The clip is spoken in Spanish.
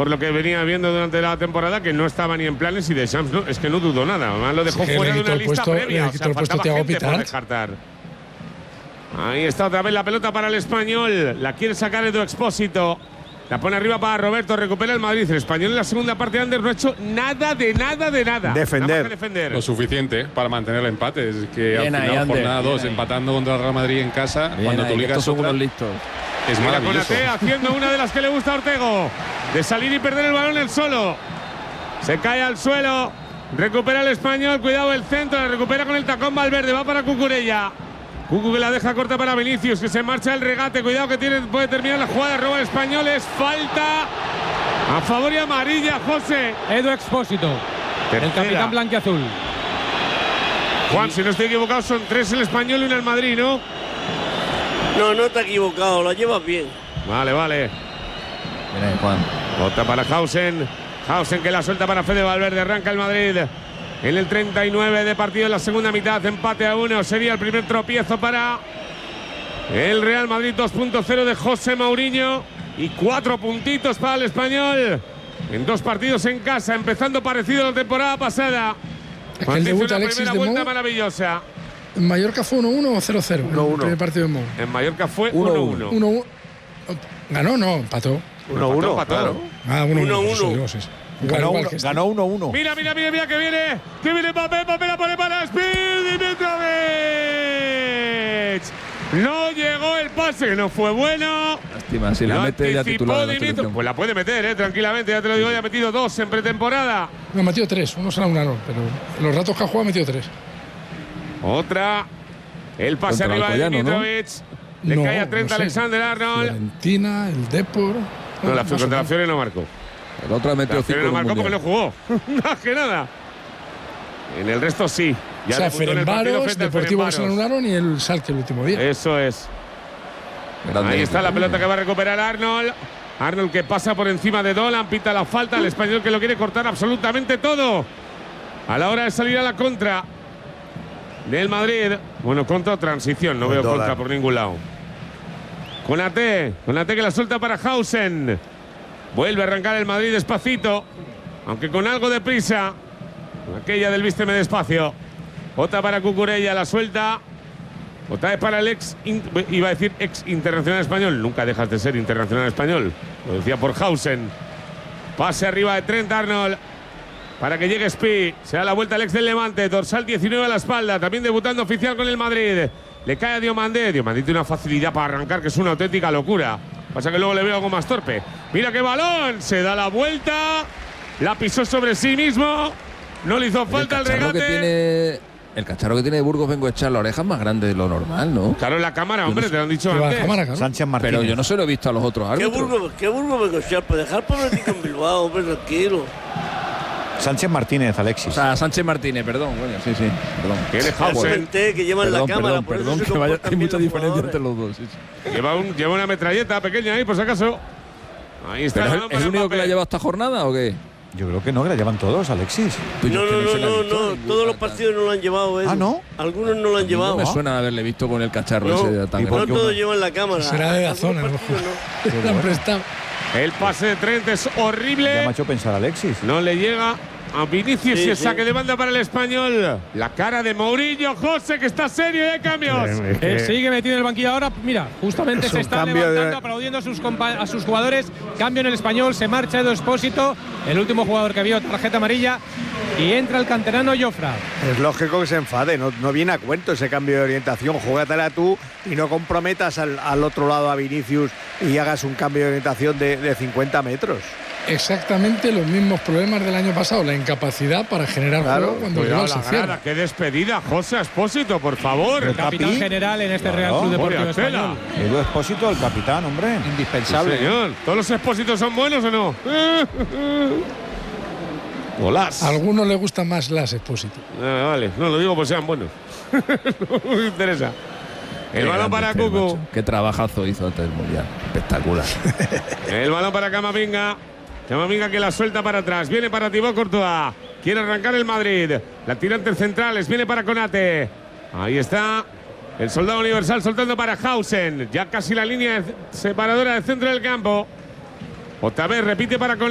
por lo que venía viendo durante la temporada, que no estaba ni en planes y Deschamps no, es que no dudó nada. Además lo dejó fuera de una lista previa. O sea, faltaba gente por descartar. Ahí está otra vez la pelota para el Español. La quiere sacar Edu Expósito. La pone arriba para Roberto, recupera el Madrid. El Español en la segunda parte de Ander no ha hecho nada de nada. Defender. Lo suficiente para mantener el empate. Es que bien al final, ahí, jornada 2, empatando contra el Real Madrid en casa, bien cuando ahí, tú ligas son otra, unos listos. Es Mira maravilloso. Konaté haciendo una de las que le gusta a Ortego. De salir y perder el balón él solo. Se cae al suelo. Recupera el Español. Cuidado el centro. La recupera con el tacón Valverde. Va para Cucurella. Cucu que la deja corta para Vinicius, que se marcha el regate. Cuidado que puede terminar la jugada. Roba el Español. Es falta a favor y amarilla, José. Edu Expósito, Tercera. el capitán blanquiazul. Juan, si no estoy equivocado, son 3 el Español y 1 el Madrid, ¿no? No te has equivocado, la llevas bien. Vale. Mira, Juan. Otra para Hausen. Hausen que la suelta para Fede Valverde. Arranca el Madrid. En el 39 de partido en la segunda mitad, empate a 1. Sería el primer tropiezo para el Real Madrid 2.0 de José Mourinho. Y 4 puntitos para el Español. En 2 partidos en casa, empezando parecido a la temporada pasada. Es que el debut de Alexis primera de vuelta Mou, maravillosa. ¿en Mallorca fue 1-1 o 0-0? 1-1. El primer partido de Mou. En Mallorca fue 1-1. 1-1. ¿Ganó? No, empató. 1-1, claro. Ah, 1-1. 1-1. Eso es. Igual que este. Ganó 1-1. Mira que viene. Que viene Mbappé la pone para Speed. Dimitrovic. No llegó el pase, no fue bueno. Lástima, si la Lo mete ya anticipó titular. Dimitrovic. Pues la puede meter, tranquilamente, ya te lo digo, ya ha metido 2 en pretemporada. No, ha metido 3. Uno será un error, pero en los ratos que ha jugado ha metido 3. Otra. El pase Contra el arriba de Alcoyano, Dimitrovic. Le cae a 30 Alexander-Arnold. Fiorentina, el Depor. No, contra la Fiore no marcó. El otro ha metido La 5 Fiore no marcó porque no jugó. Más que nada. En el resto sí. Ya o sea, Ferencváros, Deportivo que se lo anularon y el Schalke el último día. Eso es. Grande. Ahí está la pelota que va a recuperar Arnold. Arnold que pasa por encima de Dolan, pita la falta. El Español que lo quiere cortar absolutamente todo. A la hora de salir a la contra del Madrid. Bueno, contra o transición. No veo contra por ningún lado. Konaté que la suelta para Hausen. Vuelve a arrancar el Madrid despacito. Aunque con algo de prisa. Aquella del vísteme despacio. Otra para Cucurella, la suelta. Otra vez para el ex internacional español. Nunca dejas de ser internacional español. Lo decía por Hausen. Pase arriba de Trent Arnold. Para que llegue Spi. Se da la vuelta al ex del Levante. Dorsal 19 a la espalda. También debutando oficial con el Madrid. Le cae a Diomandé. Diomandé tiene una facilidad para arrancar que es una auténtica locura. Pasa que luego le veo algo más torpe. Mira qué balón. Se da la vuelta. La pisó sobre sí mismo. No le hizo falta el regate. El cacharro que tiene de Burgos Bengoechea, la oreja es más grande de lo normal, ¿no? Claro, en la cámara, hombre, te lo han dicho Lleva antes. la cámara, claro. Sánchez Martínez. Pero yo no se lo he visto a los otros árbitros. ¿Qué Burgos Bengoechea? Pues dejar por venir con Bilbao, hombre, tranquilo. Sánchez Martínez, Alexis. O sea, Sánchez Martínez, perdón. Bueno, sí, perdón. ¿Quién es Hausen? Que llevan la cámara. Perdón, que vaya, hay mucha diferencia entre los dos. Sí. Lleva una metralleta pequeña ahí, por si acaso. Ahí está. ¿Pero es el único que la ha llevado esta jornada o qué? Yo creo que no, que la llevan todos, Alexis. Pues No, yo es que se la he visto no. ninguna. Todos los partidos no lo han llevado, Edu. Ah, ¿no? Algunos no lo han llevado. No me suena de haberle visto con el cacharro No, ese de y tanga. no todos llevan la cámara. Será de la zona, a lo Algunos mejor. partidos Le han prestado. El pase de Trent es Ya horrible. me ha hecho pensar Alexis. No le llega a Vinicius Sí, y el sí. saque de banda para el Español. La cara de Mourinho, José, que está serio y hay cambios. Sigue metido en el banquillo ahora. Mira, justamente Es se un está cambio levantando, de- aplaudiendo a sus jugadores. Cambio en el Español, se marcha Edu Expósito, el último jugador que vio tarjeta amarilla. Y entra el canterano Jofra. Es lógico que se enfade, no viene a cuento ese cambio de orientación. Júgatela tú y no comprometas al otro lado a Vinicius y hagas un cambio de orientación de 50 metros. Exactamente los mismos problemas del año pasado. La incapacidad para generar juego cuando el Cuidado rival la se cierra. grada, qué despedida, José Expósito, por favor. Pero Capitán Capi. general en este Claro, Real Club Deportivo Vaya tela. Español. Edu Expósito, el capitán, hombre. Indispensable. Sí, señor. ¿Todos los Expósitos son buenos o no? Holas. A algunos les gustan más las Expósito. Vale, no lo digo por sean buenos. No me interesa. El balón para Cucu. Qué trabajazo hizo antes del Mundial. Espectacular. El balón para Camavinga. Camavinga que la suelta para atrás. Viene para Thibaut Courtois. Quiere arrancar el Madrid. La tira entre centrales. Viene para Konaté. Ahí está. El soldado universal soltando para Hausen. Ya casi la línea separadora del centro del campo. Otra vez repite para Konaté.